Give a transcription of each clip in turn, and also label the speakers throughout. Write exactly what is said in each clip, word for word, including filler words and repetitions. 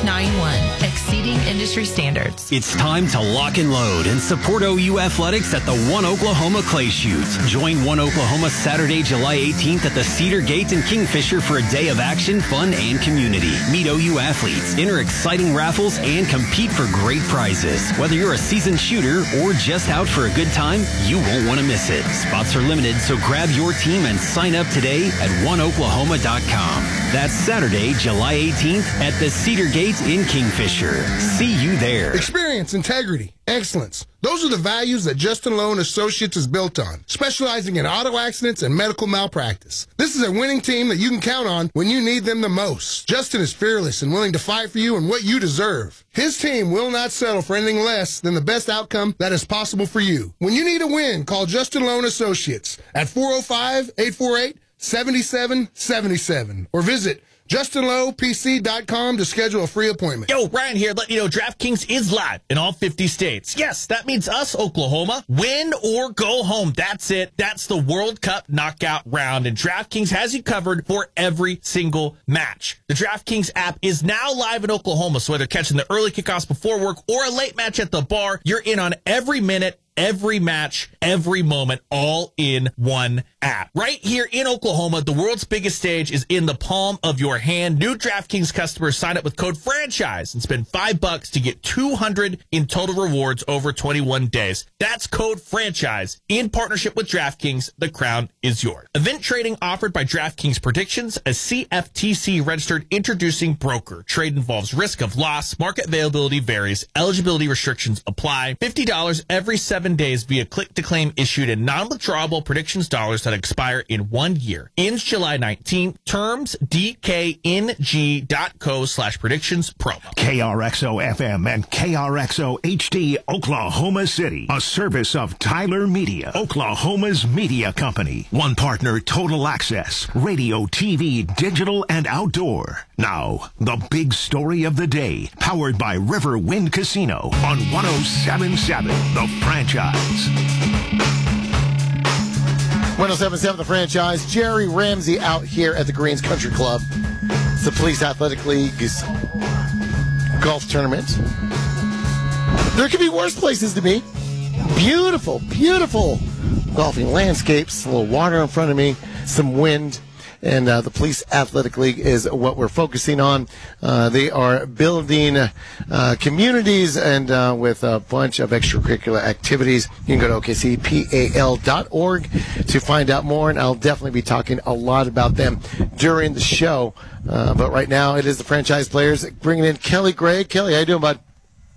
Speaker 1: ninety-one, exceeding industry standards.
Speaker 2: It's time to lock and load and support O U Athletics at the One Oklahoma Clay Shoot. Join One Oklahoma Saturday, July eighteenth at the Cedar Gate in Kingfisher for a day of action, fun, and community. Meet O U athletes, enter exciting raffles, and compete for great prizes. Whether you're a seasoned shooter or just out for a good time, you won't want to miss it. Spots are limited, so grab your team and sign up today at one oklahoma dot com. That's Saturday, July eighteenth at the Cedar Gate in Kingfisher. See you there.
Speaker 3: Experience, integrity, excellence. Those are the values that Justin Lowe and Associates is built on, specializing in auto accidents and medical malpractice. This is a winning team that you can count on when you need them the most. Justin is fearless and willing to fight for you and what you deserve. His team will not settle for anything less than the best outcome that is possible for you. When you need a win, call Justin Lowe and Associates at four oh five, eight four eight, seven seven seven seven or visit Justin Lowe P C dot com to schedule a free appointment.
Speaker 4: Yo, Ryan here, letting you know DraftKings is live in all fifty states. Yes, that means us, Oklahoma. Win or go home. That's it. That's the World Cup knockout round, and DraftKings has you covered for every single match. The DraftKings app is now live in Oklahoma, so whether catching the early kickoffs before work or a late match at the bar, you're in on every minute, every match, every moment, all in one app. Right here in Oklahoma, the world's biggest stage is in the palm of your hand. New DraftKings customers sign up with code FRANCHISE and spend five bucks to get two hundred in total rewards over twenty-one days. That's code FRANCHISE. In partnership with DraftKings, the crown is yours. Event trading offered by DraftKings Predictions, a C F T C-registered introducing broker. Trade involves risk of loss. Market availability varies. Eligibility restrictions apply. fifty dollars every seven days via click-to-claim issued in non-withdrawable predictions dollars that expire in one year. Ends July nineteenth. Terms D K N G dot co slash predictions promo.
Speaker 5: K R X O F M and K R X O H D Oklahoma City. A service of Tyler Media, Oklahoma's media company. One partner, Total Access, radio, T V, digital, and outdoor. Now, the big story of the day, powered by River Wind Casino on one oh seven point seven, The Franchise.
Speaker 6: one oh seven point seven The Franchise. Jerry Ramsey out here at the Greens Country Club. It's the Police Athletic League's golf tournament. There could be worse places to be. Beautiful, beautiful golfing landscapes, a little water in front of me, some wind. And uh, the Police Athletic League is what we're focusing on. Uh, they are building uh, communities and uh, with a bunch of extracurricular activities. You can go to O K C P A L dot org to find out more, and I'll definitely be talking a lot about them during the show. Uh, but right now, it is the franchise players bringing in Kelly Gray. Kelly, how you doing, bud?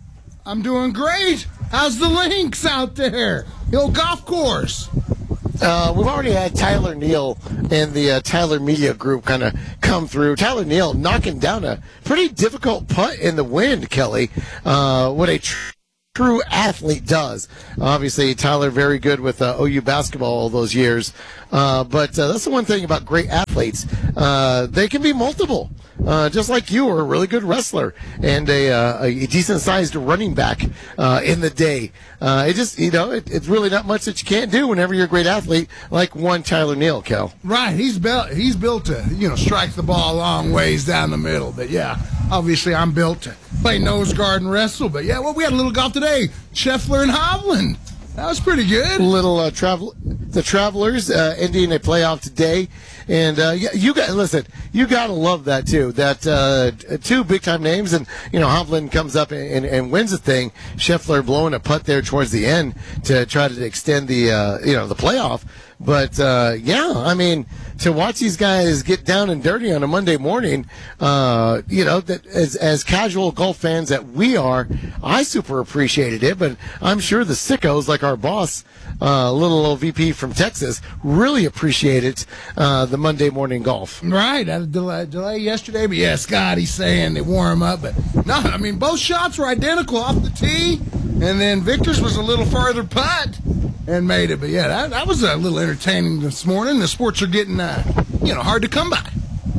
Speaker 3: I'm doing great. How's the links out there? The old golf course.
Speaker 6: Uh, we've already had Tyler Neal and the uh, Tyler Media Group kind of come through. Tyler Neal knocking down a pretty difficult putt in the wind, Kelly. Uh, what a tr- true athlete does. Obviously, Tyler very good with uh, O U basketball all those years. Uh, but uh, that's the one thing about great athletes. Uh, they can be multiple. Uh, just like you are a really good wrestler and a, uh, a decent-sized running back uh, in the day. Uh, it just, you know, it, it's really not much that you can't do whenever you're a great athlete like one Tyler Neal, Kel.
Speaker 3: Right. He's built, he's built to, you know, strike the ball a long ways down the middle. But, yeah, obviously I'm built to play nose guard and wrestle. But, yeah, well, we had a little golf today. Scheffler and Hovland. That was pretty good.
Speaker 6: Little uh, travel, the Travelers uh, ending a playoff today, and uh, you, you got listen. You gotta love that too. That uh, two big time names, and you know Hovland comes up and, and, and wins the thing. Scheffler blowing a putt there towards the end to try to extend the uh, you know the playoff. But, uh, yeah, I mean, to watch these guys get down and dirty on a Monday morning, uh, you know, that as, as casual golf fans that we are, I super appreciated it. But I'm sure the sickos, like our boss, uh, little old V P from Texas, really appreciated uh, the Monday morning golf.
Speaker 3: Right. Had a delay, delay yesterday. But, yeah, Scotty's saying they wore him up. But, no, I mean, both shots were identical off the tee. And then Victor's was a little farther putt and made it. But, yeah, that, that was a little entertaining this morning. The sports are getting, uh, you know, hard to come by.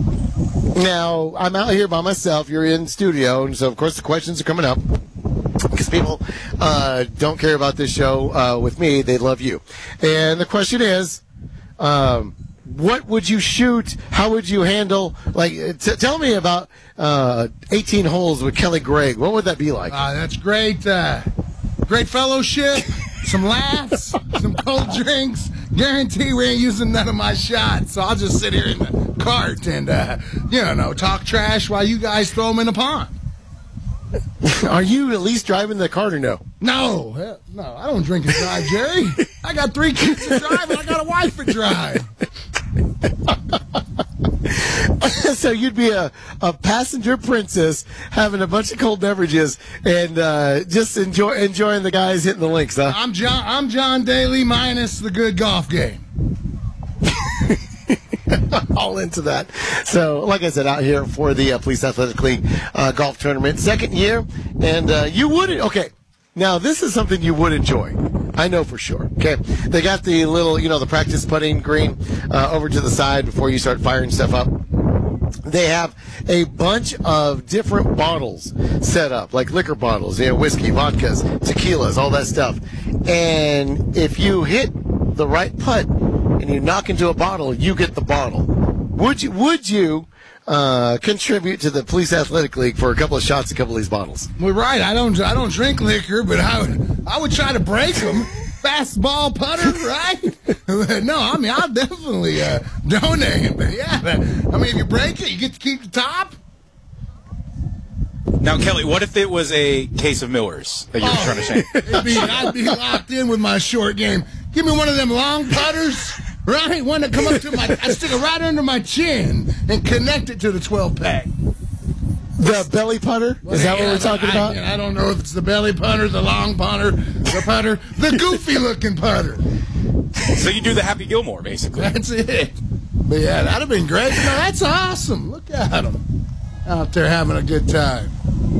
Speaker 6: Now, I'm out here by myself. You're in studio. And so, of course, the questions are coming up. Because people uh, don't care about this show uh, with me. They love you. And the question is, um, what would you shoot? How would you handle? Like, t- tell me about uh, eighteen holes with Kelly Gregg. What would that be like?
Speaker 3: Uh, that's great. Uh, great fellowship, some laughs, some cold drinks. Guarantee we ain't using none of my shots, so I'll just sit here in the cart and, uh, you know, talk trash while you guys throw them in the pond.
Speaker 6: Are you at least driving the cart or no?
Speaker 3: No, hell, no, I don't drink and drive, Jerry. I got three kids to drive, and I got a wife to drive.
Speaker 6: So you'd be a, a passenger princess having a bunch of cold beverages and uh, just enjoy enjoying the guys hitting the links, huh?
Speaker 3: I'm John. I'm John Daly minus the good golf game.
Speaker 6: All into that. So, like I said, out here for the uh, Police Athletic League uh, golf tournament, second year, and uh, you would okay. Now, this is something you would enjoy. I know for sure. Okay, they got the little, you know, the practice putting green uh, over to the side before you start firing stuff up. They have a bunch of different bottles set up, like liquor bottles, you know, whiskey, vodkas, tequilas, all that stuff. And if you hit the right putt and you knock into a bottle, you get the bottle. Would you? Would you? Uh, contribute to the Police Athletic League for a couple of shots, a couple of these bottles?
Speaker 3: Well, right. I don't. I don't drink liquor, but I would. I would try to break them. Fastball putter, right? No, I mean I'll definitely uh, donate. But yeah, but, I mean if you break it, you get to keep the top.
Speaker 7: Now, Kelly, what if it was a case of Miller's that you were
Speaker 3: Oh,
Speaker 7: trying to say?
Speaker 3: it'd be, I'd be locked in with my short game. Give me one of them long putters, right? One that come up to my, I stick it right under my chin and connect it to the twelve pack.
Speaker 6: The belly putter? Is that
Speaker 3: Yeah,
Speaker 6: what we're talking
Speaker 3: I,
Speaker 6: about?
Speaker 3: I don't know if it's the belly putter, the long putter, the putter, the goofy looking putter.
Speaker 7: So you do the Happy Gilmore, basically.
Speaker 3: That's it. But yeah, that'd have been great. No, that's awesome. Look at them out there having a good time.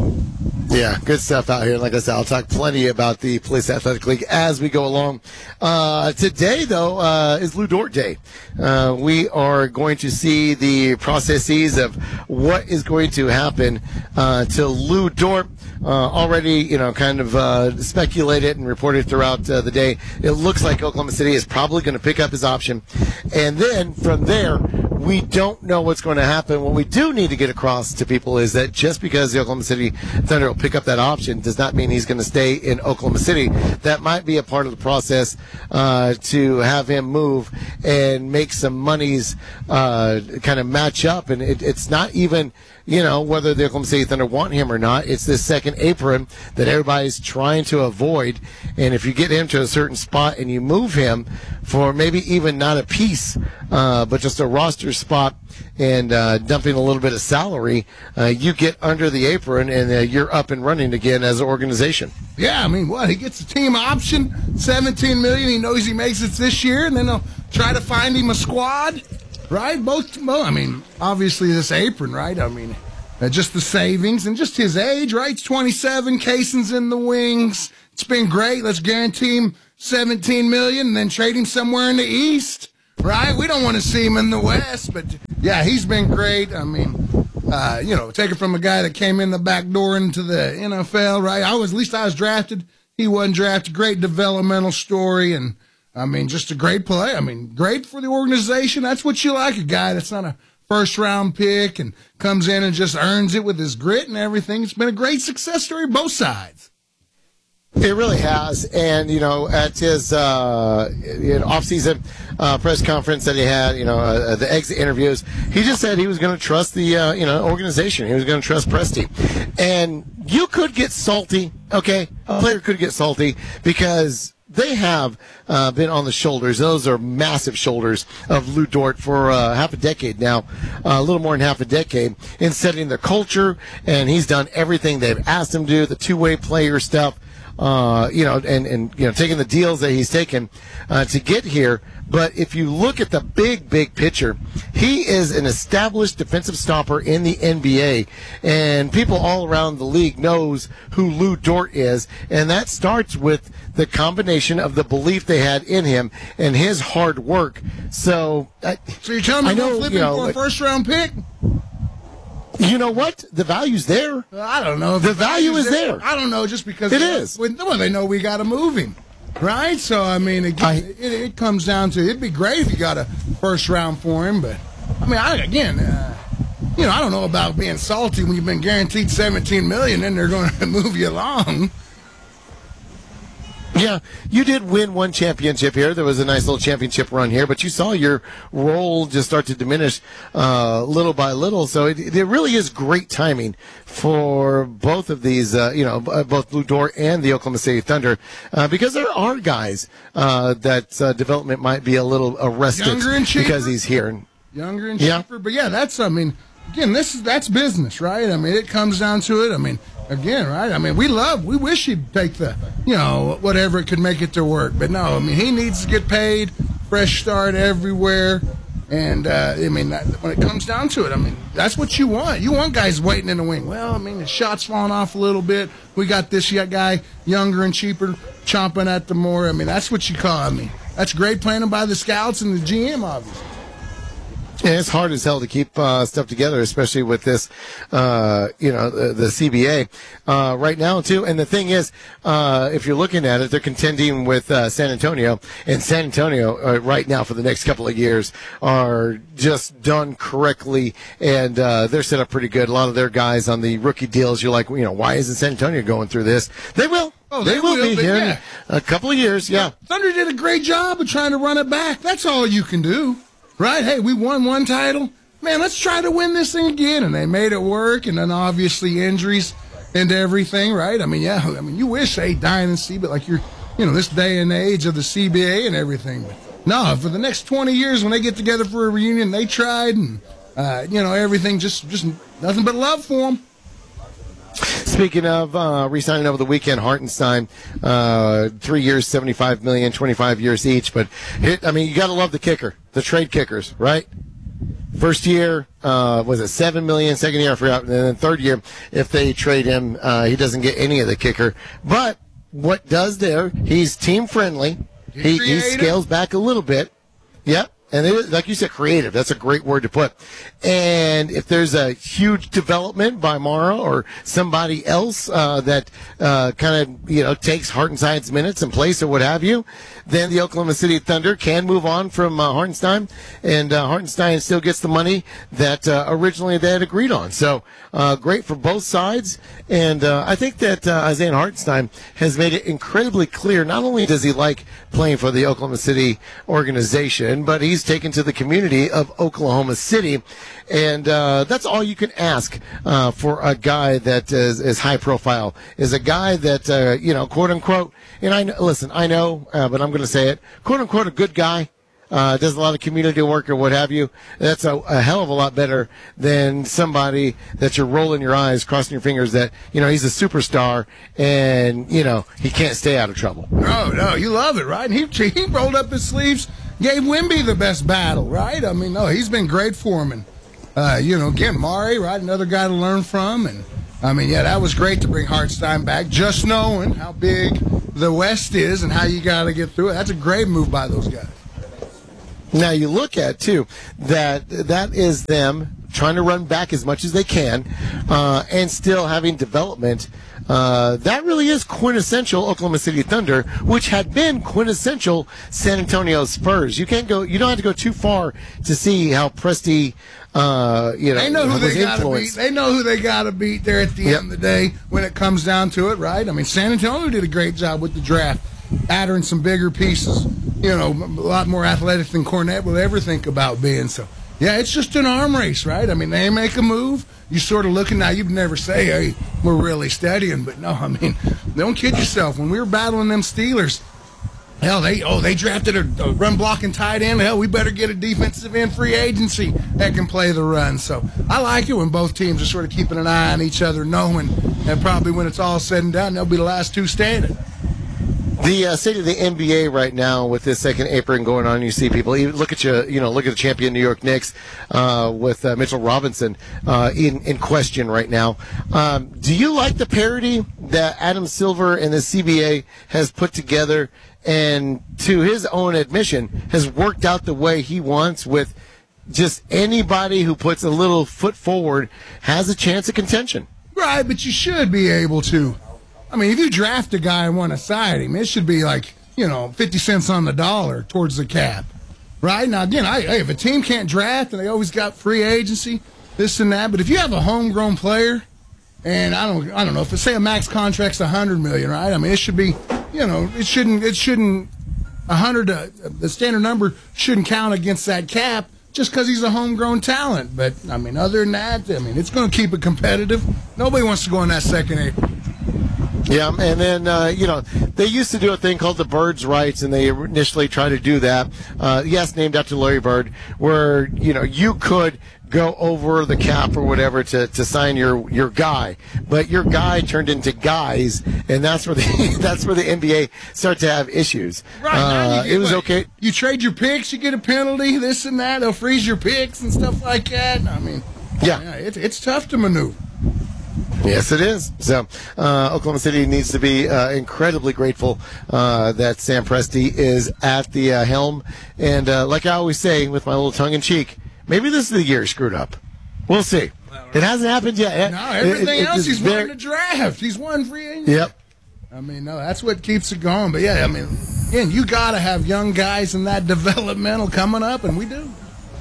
Speaker 6: Yeah, good stuff out here. Like I said, I'll talk plenty about the Police Athletic League as we go along. Uh, today, though, uh, is Lou Dort Day. Uh, we are going to see the processes of what is going to happen uh, to Lou Dort. Uh, already, you know, kind of uh, speculated and reported throughout uh, the day. It looks like Oklahoma City is probably going to pick up his option. And then from there, we don't know what's going to happen. What we do need to get across to people is that just because the Oklahoma City Thunder will pick up that option does not mean he's going to stay in Oklahoma City. That might be a part of the process uh, to have him move and make some monies uh, kind of match up. And it, it's not even, you know, whether the Oklahoma City Thunder want him or not. It's this second apron that everybody's trying to avoid. And if you get him to a certain spot and you move him for maybe even not a piece, uh, but just a roster spot and uh, dumping a little bit of salary, uh, you get under the apron and uh, you're up and running again as an organization.
Speaker 3: Yeah, I mean, what? He gets a team option, seventeen million dollars. He knows he makes it this year, and then they'll try to find him a squad, right? Both, well, I mean, obviously this apron, right? I mean, uh, just the savings and just his age, right? He's twenty-seven, casings in the wings. It's been great. Let's guarantee him seventeen million dollars and then trade him somewhere in the East, right? We don't want to see him in the West, but yeah, he's been great. I mean, uh, you know, take it from a guy that came in the back door into the N F L, right? I was, at least I was drafted. He wasn't drafted. Great developmental story, and I mean, just a great play. I mean, great for the organization. That's what you like, a guy that's not a first round pick and comes in and just earns it with his grit and everything. It's been a great success story, both sides.
Speaker 6: It really has, and you know, at his uh, you know, off-season uh, press conference that he had, you know, uh, the exit interviews, he just said he was going to trust the uh, you know organization. He was going to trust Presti, and you could get salty. Okay, a player could get salty because they have uh, been on the shoulders. Those are massive shoulders of Lou Dort for uh, half a decade now, uh, a little more than half a decade, in setting their culture, and he's done everything they've asked him to do, the two-way player stuff. Uh, you know, and, and, you know, taking the deals that he's taken uh, to get here. But if you look at the big, big picture, he is an established defensive stopper in the N B A. And people all around the league knows who Lou Dort is. And that starts with the combination of the belief they had in him and his hard work. So, I,
Speaker 3: So you're telling me
Speaker 6: I know,
Speaker 3: we're flipping
Speaker 6: you know,
Speaker 3: for a
Speaker 6: like-
Speaker 3: first-round pick?
Speaker 6: you know what? The value's there.
Speaker 3: I don't know. If
Speaker 6: The value
Speaker 3: value's
Speaker 6: is there.
Speaker 3: I don't know, just because
Speaker 6: It
Speaker 3: they,
Speaker 6: is.
Speaker 3: When, well, they know we got to move him. right? So, I mean, again,
Speaker 6: I,
Speaker 3: it, it comes down to, it'd be great if you got a first round for him, but, I mean, I, again, uh, you know, I don't know about being salty when you've been guaranteed seventeen million dollars and they're going to move you along.
Speaker 6: Yeah, you did win one championship here. There was a nice little championship run here, but you saw your role just start to diminish uh, little by little. So it, it really is great timing for both of these, uh, you know, both Blue Door and the Oklahoma City Thunder, uh, because there are guys uh, that uh, development might be a little arrested
Speaker 3: Younger and cheaper.
Speaker 6: because he's here.
Speaker 3: Younger and
Speaker 6: yeah.
Speaker 3: cheaper. But, yeah, that's, I mean, again, this is that's business, right? I mean, it comes down to it. I mean, again, right? I mean, we love, we wish he'd take the, you know, whatever it could make it to work. But no, I mean, he needs to get paid, fresh start everywhere. And, uh, I mean, that, when it comes down to it, I mean, that's what you want. You want guys waiting in the wing. Well, I mean, the shot's falling off a little bit. We got this guy, younger and cheaper, chomping at the more. I mean, that's what you call, I mean, that's great planning by the scouts and the G M, obviously.
Speaker 6: Yeah, it's hard as hell to keep uh, stuff together, especially with this, uh, you know, the, the C B A uh, right now, too. And the thing is, uh, if you're looking at it, they're contending with uh, San Antonio. And San Antonio, uh, right now, for the next couple of years, are just done correctly. And uh, they're set up pretty good. A lot of their guys on the rookie deals, you're like, you know, why isn't San Antonio going through this? They will.
Speaker 3: Oh,
Speaker 6: they,
Speaker 3: they
Speaker 6: will,
Speaker 3: will,
Speaker 6: be
Speaker 3: but
Speaker 6: here
Speaker 3: yeah.
Speaker 6: in a couple of years, yeah.
Speaker 3: Thunder did a great job of trying to run it back. That's all you can do. Right? Hey, we won one title. Man, let's try to win this thing again. And they made it work. And then obviously injuries and everything, right? I mean, yeah, I mean, you wish a dynasty, but like you're, you know, this day and age of the C B A and everything. But no, for the next twenty years when they get together for a reunion, they tried and, uh, you know, everything just, just nothing but love for them.
Speaker 6: Speaking of uh, re-signing over the weekend, Hartenstein, uh, three years, seventy-five million dollars, twenty-five years each. But, hit, I mean, you got to love the kicker, the trade kickers, right? First year, uh, was it seven million dollars? Second year, I forgot. And then third year, if they trade him, uh, he doesn't get any of the kicker. But what does there, he's team-friendly. He, he scales back a little bit. Yep. And they, like you said, creative. That's a great word to put. And if there's a huge development by Mara or somebody else uh, that uh, kind of, you know, takes Hartenstein's minutes and place or what have you, then the Oklahoma City Thunder can move on from uh, Hartenstein, and uh, Hartenstein still gets the money that uh, originally they had agreed on. So uh, great for both sides. And uh, I think that uh, Isaiah Hartenstein has made it incredibly clear. Not only does he like playing for the Oklahoma City organization, but he's taken to the community of Oklahoma City. And uh, that's all you can ask uh, for a guy that is, is high profile, is a guy that, uh, you know, quote unquote, and I know, listen, I know, uh, but I'm going to say it, quote unquote, a good guy. Uh, does a lot of community work or what have you. That's a, a hell of a lot better than somebody that you're rolling your eyes, crossing your fingers that, you know, he's a superstar and, you know, he can't stay out of trouble.
Speaker 3: No, no, you love it, right? And he, he rolled up his sleeves, gave Wemby the best battle, right? I mean, no, he's been great for him. And, uh, you know, again, Mari, right, another guy to learn from. And, I mean, yeah, that was great to bring Hartenstein back, just knowing how big the West is and how you got to get through it. That's a great move by those guys.
Speaker 6: Now you look at, too, that that is them trying to run back as much as they can uh, and still having development. Uh, that really is quintessential Oklahoma City Thunder, which had been quintessential San Antonio Spurs. You can't go, you don't have to go too far to see how Presti, uh, you know,
Speaker 3: they know who
Speaker 6: was
Speaker 3: they gotta
Speaker 6: influenced.
Speaker 3: beat. They know who they gotta beat there at the
Speaker 6: Yep.
Speaker 3: end of the day when it comes down to it, right? I mean, San Antonio did a great job with the draft, adding some bigger pieces. You know, a lot more athletic than Cornette will ever think about being. So, yeah, it's just an arm race, right? I mean, they make a move. You sort of looking now. You'd never say, "Hey, we're really studying," but no, I mean, don't kid yourself. When we were battling them Steelers, hell, they oh they drafted a, a run blocking tight end. Hell, we better get a defensive end free agency that can play the run. So I like it when both teams are sort of keeping an eye on each other, knowing that probably when it's all said and done, they'll be the last two standing.
Speaker 6: The uh, state of the N B A right now with this second apron going on, you see people even look at you, you know, look at the champion New York Knicks uh, with uh, Mitchell Robinson uh, in in question right now. Um, do you like the parity that Adam Silver and the C B A has put together, and to his own admission, has worked out the way he wants? With just anybody who puts a little foot forward has a chance of contention.
Speaker 3: Right, but you should be able to. I mean, if you draft a guy and want to side him, it should be like, you know, fifty cents on the dollar towards the cap. Right? Now, again, I, hey, if a team can't draft and they always got free agency, this and that, but if you have a homegrown player, and I don't I don't know, if it's, say a max contract's one hundred million dollars, right? I mean, it should be, you know, it shouldn't, it shouldn't, one hundred, uh, the standard number shouldn't count against that cap just because he's a homegrown talent. But, I mean, other than that, I mean, it's going to keep it competitive. Nobody wants to go in that second April.
Speaker 6: Yeah, and then, uh, you know, they used to do a thing called the Bird's Rights, and they initially tried to do that, uh, yes, named after Larry Bird, where, you know, you could go over the cap or whatever to, to sign your, your guy, but your guy turned into guys, and that's where the that's where the N B A started to have issues.
Speaker 3: Right,
Speaker 6: uh,
Speaker 3: get,
Speaker 6: it was
Speaker 3: what,
Speaker 6: okay.
Speaker 3: You trade your picks, you get a penalty, this and that. They'll freeze your picks and stuff like that. I mean,
Speaker 6: yeah,
Speaker 3: yeah it, it's tough to maneuver.
Speaker 6: Yes, it is. So, uh, Oklahoma City needs to be uh, incredibly grateful uh, that Sam Presti is at the uh, helm. And uh, like I always say, with my little tongue in cheek, maybe this is the year he screwed up. We'll see. It hasn't happened yet.
Speaker 3: No, everything
Speaker 6: it, it,
Speaker 3: else he's
Speaker 6: very...
Speaker 3: won the draft. He's won free agency.
Speaker 6: Yep.
Speaker 3: I mean, no, that's what keeps it going. But yeah, I mean, again, you got to have young guys in that developmental coming up, and we do.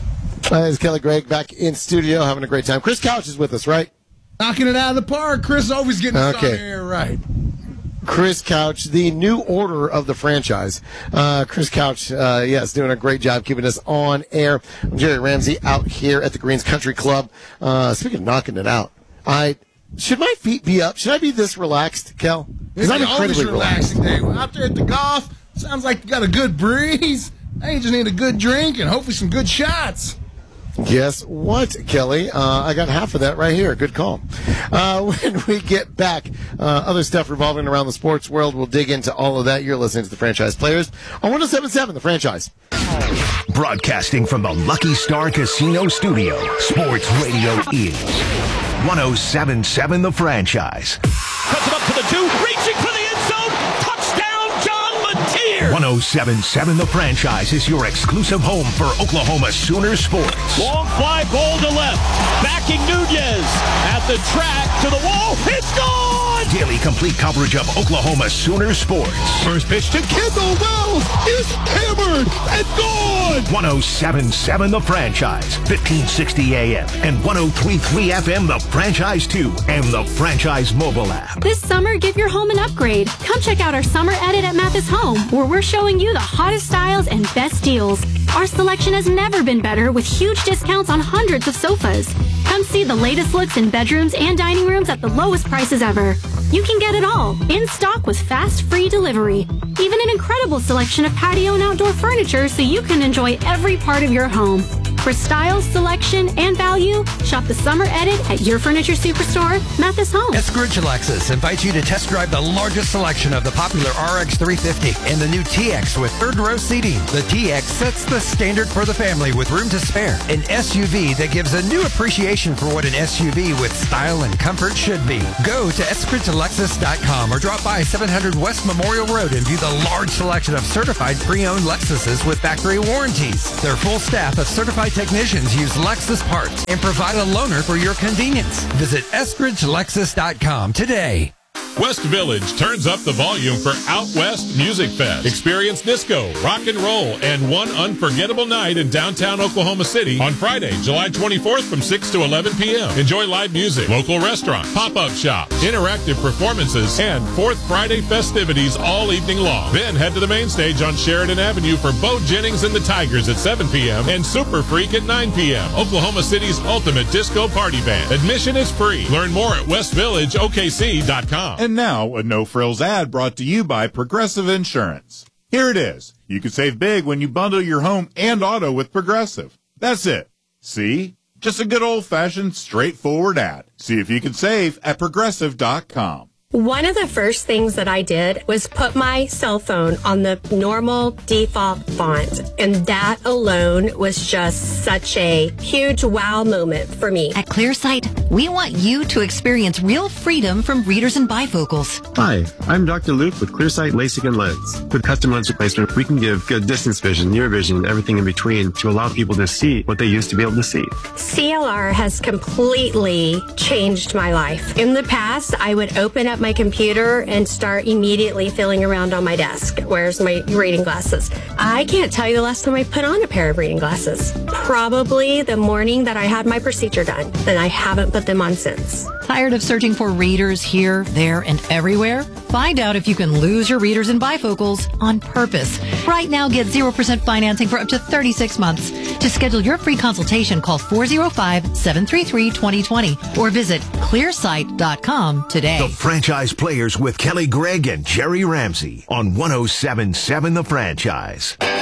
Speaker 6: Uh, it's Kelly Gregg back in studio having a great time. Chris Couch is with us, right?
Speaker 3: Knocking it out of the park. Chris always getting us
Speaker 6: okay.
Speaker 3: on air right.
Speaker 6: Chris Couch, the new order of the franchise. Uh, Chris Couch, uh, yes, doing a great job keeping us on air. I'm Jerry Ramsey out here at the Greens Country Club. Uh, speaking of knocking it out, I should my feet be up? Should I be this relaxed, Kel? Because I'm incredibly relaxed.
Speaker 3: Day. Out there at the golf, sounds like you got a good breeze. Now you just need a good drink and hopefully some good shots.
Speaker 6: Guess what, Kelly? Uh, I got half of that right here. Good call. Uh, when we get back, uh, other stuff revolving around the sports world, we'll dig into all of that. You're listening to the Franchise Players on one oh seven point seven, The Franchise.
Speaker 5: Broadcasting from the Lucky Star Casino Studio, Sports Radio is one oh seven point seven The Franchise.
Speaker 8: Cuts it up to the two, reaching for the end zone. Touchdown, John Mateer.
Speaker 5: one oh seven point seven The Franchise is your exclusive home for Oklahoma Sooner sports.
Speaker 8: Long fly ball to left. Backing Nunez at the track to the wall. It's gone!
Speaker 5: Daily complete coverage of Oklahoma Sooner sports.
Speaker 8: First pitch to Kendall Wells is hammered and gone!
Speaker 5: one oh seven point seven The Franchise, fifteen sixty A M and one oh three point three F M The Franchise two and the Franchise mobile app.
Speaker 9: This summer, give your home an upgrade. Come check out our summer edit at Mathis Home, where we're showing you the hottest styles and best deals. Our selection has never been better, with huge discounts on hundreds of sofas. Come see the latest looks in bedrooms and dining rooms at the lowest prices ever. You can get it all, in stock with fast, free delivery. Even an incredible selection of patio and outdoor furniture so you can enjoy every part of your home. For style, selection, and value, shop the summer edit at your furniture superstore, Mathis Home.
Speaker 10: Eskridge Lexus invites you to test drive the largest selection of the popular R X three fifty and the new T X with third row seating. The T X sets the standard for the family with room to spare. An S U V that gives a new appreciation for what an S U V with style and comfort should be. Go to eskridge lexus dot com or drop by seven hundred West Memorial Road and view the large selection of certified pre-owned Lexuses with factory warranties. Their full staff of certified technicians use Lexus parts and provide a loaner for your convenience. Visit eskridge lexus dot com today.
Speaker 11: West Village turns up the volume for Out West Music Fest. Experience disco, rock and roll, and one unforgettable night in downtown Oklahoma City on Friday, July twenty-fourth from six to eleven p.m. Enjoy live music, local restaurants, pop-up shops, interactive performances, and Fourth Friday festivities all evening long. Then head to the main stage on Sheridan Avenue for Bo Jennings and the Tigers at seven p.m. and Super Freak at nine p.m. Oklahoma City's ultimate disco party band. Admission is free. Learn more at west village o k c dot com.
Speaker 12: And now, a no-frills ad brought to you by Progressive Insurance. Here it is. You can save big when you bundle your home and auto with Progressive. That's it. See? Just a good old-fashioned, straightforward ad. See if you can save at progressive dot com.
Speaker 13: One of the first things that I did was put my cell phone on the normal default font, and that alone was just such a huge wow moment for me.
Speaker 14: At ClearSight, we want you to experience real freedom from readers and bifocals.
Speaker 15: Hi, I'm Doctor Luke with ClearSight LASIK and Lens. With custom lens replacement, we can give good distance vision, near vision, and everything in between to allow people to see what they used to be able to see.
Speaker 13: C L R has completely changed my life. In the past, I would open up at my computer and start immediately feeling around on my desk. Where's my reading glasses? I can't tell you the last time I put on a pair of reading glasses. Probably the morning that I had my procedure done. And I haven't put them on since.
Speaker 14: Tired of searching for readers here, there, and everywhere? Find out if you can lose your readers and bifocals on purpose. Right now, get zero percent financing for up to thirty-six months. To schedule your free consultation, call four oh five, seven three three, two oh two oh or visit clear sight dot com today.
Speaker 5: The Franchise Players with Kelly Gregg and Jerry Ramsey on one oh seven point seven The Franchise.